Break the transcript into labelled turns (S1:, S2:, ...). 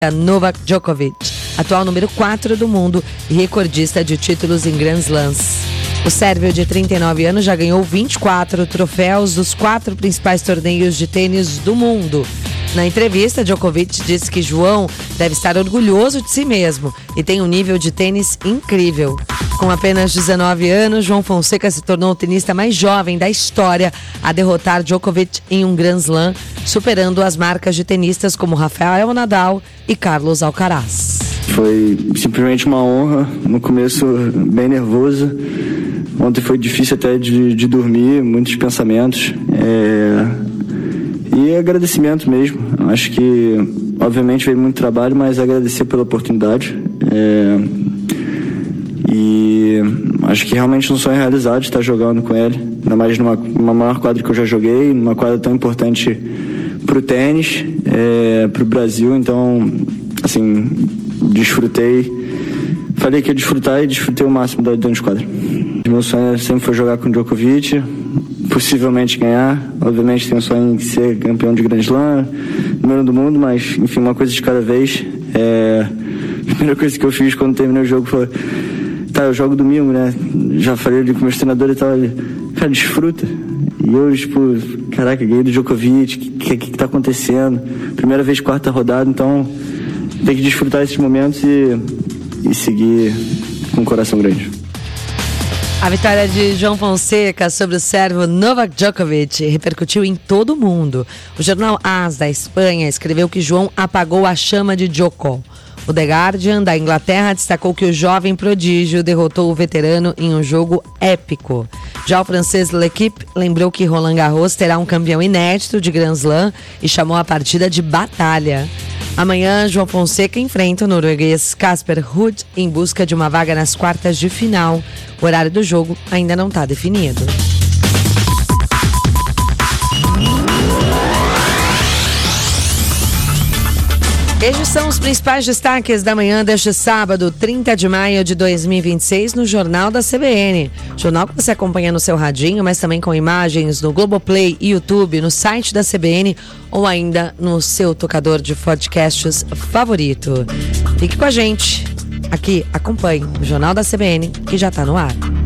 S1: Novak Djokovic, atual número 4 do mundo e recordista de títulos em Grand Slams. O sérvio de 39 anos já ganhou 24 troféus dos 4 principais torneios de tênis do mundo. Na entrevista, Djokovic disse que João deve estar orgulhoso de si mesmo e tem um nível de tênis incrível. Com apenas 19 anos, João Fonseca se tornou o tenista mais jovem da história a derrotar Djokovic em um Grand Slam, superando as marcas de tenistas como Rafael Nadal e Carlos Alcaraz.
S2: Foi simplesmente uma honra, no começo bem nervoso. Ontem foi difícil até de dormir, muitos pensamentos. E agradecimento mesmo. Acho que, obviamente, veio muito trabalho, mas agradecer pela oportunidade. E acho que realmente um sonho realizado estar jogando com ele. Ainda mais numa maior quadra que eu já joguei, numa quadra tão importante para o tênis, para o Brasil. Então, assim, desfrutei. Falei que ia desfrutar e desfrutei o máximo dentro de quadra. Meu sonho sempre foi jogar com o Djokovic, possivelmente ganhar. Obviamente tenho o sonho de ser campeão de Grand Slam, número do mundo, mas enfim, uma coisa de cada vez. A primeira coisa que eu fiz quando terminei o jogo foi: tá, eu jogo domingo, né? Já falei ali com meus treinadores e tal, cara, desfruta. E eu, tipo, caraca, ganhei do Djokovic, o que tá acontecendo? Primeira vez, 4ª rodada, então tem que desfrutar esses momentos e seguir com um coração grande.
S1: A vitória de João Fonseca sobre o sérvio Novak Djokovic repercutiu em todo o mundo. O jornal AS da Espanha escreveu que João apagou a chama de Djoko. O The Guardian da Inglaterra destacou que o jovem prodígio derrotou o veterano em um jogo épico. Já o francês L'Équipe lembrou que Roland Garros terá um campeão inédito de Grand Slam e chamou a partida de batalha. Amanhã, João Fonseca enfrenta o norueguês Casper Ruud em busca de uma vaga nas quartas de final. O horário do jogo ainda não está definido. Estes são os principais destaques da manhã deste sábado, 30 de maio de 2026, no Jornal da CBN. Jornal que você acompanha no seu radinho, mas também com imagens no Globoplay e YouTube, no site da CBN ou ainda no seu tocador de podcasts favorito. Fique com a gente. Aqui, acompanhe o Jornal da CBN, que já está no ar.